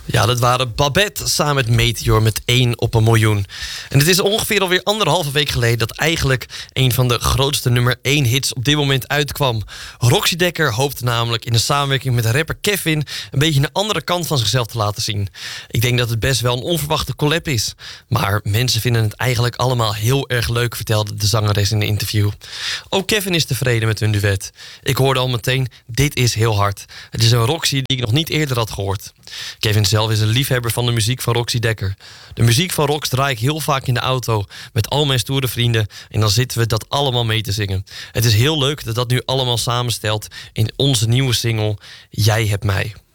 Ja, dat waren Babette samen met Meteor met 1 op een miljoen. En het is ongeveer alweer 1,5 week geleden dat eigenlijk een van de grootste nummer 1 hits op dit moment uitkwam. Roxy Dekker hoopte namelijk in de samenwerking met rapper Kevin een beetje een andere kant van zichzelf te laten zien. Ik denk dat het best wel een onverwachte collab is. Maar mensen vinden het eigenlijk allemaal heel erg leuk, vertelde de zangeres in een interview. Ook Kevin is tevreden met hun duet. Ik hoorde al meteen, dit is heel hard. Het is een Roxy die ik nog niet eerder had gehoord. Kevin zelf is een liefhebber van de muziek van Roxy Dekker. De muziek van Rox draai ik heel vaak in de auto met al mijn stoere vrienden en dan zitten we dat allemaal mee te zingen. Het is heel leuk dat dat nu allemaal samenstelt in onze nieuwe single Jij hebt mij.